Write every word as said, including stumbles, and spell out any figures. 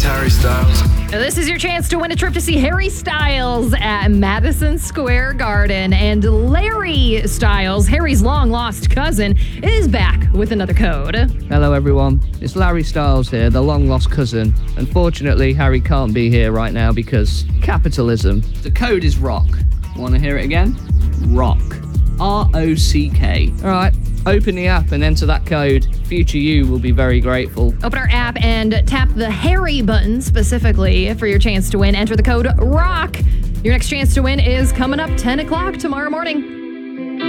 Harry Styles. Now, this is your chance to win a trip to see Harry Styles at Madison Square Garden. And Larry Styles, Harry's long-lost cousin, is back with another code. Hello, everyone. It's Larry Styles here, the long-lost cousin. Unfortunately, Harry can't be here right now because capitalism. The code is ROCK. Want to hear it again? ROCK. R O C K. All right, open the app and enter that code. Future you will be very grateful. Open our app and tap the Harry button specifically for your chance to win. Enter the code ROCK. Your next chance to win is coming up ten o'clock tomorrow morning.